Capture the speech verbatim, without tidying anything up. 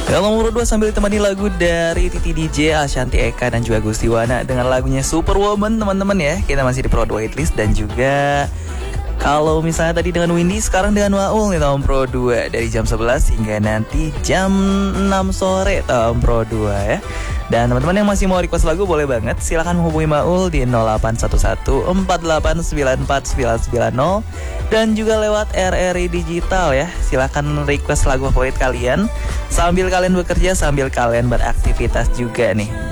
Yang nomor dua sambil ditemani lagu dari Titi D J, Ashanti Eka dan juga Gusti Wana dengan lagunya Superwoman teman-teman ya. Kita masih di Pro dua Hitlist dan juga kalau misalnya tadi dengan Windy, sekarang dengan Waul nih tahun Pro dua dari jam sebelas hingga nanti jam enam sore tahun Pro dua ya. Dan teman-teman yang masih mau request lagu boleh banget, silahkan hubungi Maul di nol delapan satu satu empat delapan sembilan empat sembilan sembilan nol dan juga lewat R R I Digital ya. Silahkan request lagu favorit kalian sambil kalian bekerja, sambil kalian beraktivitas juga nih.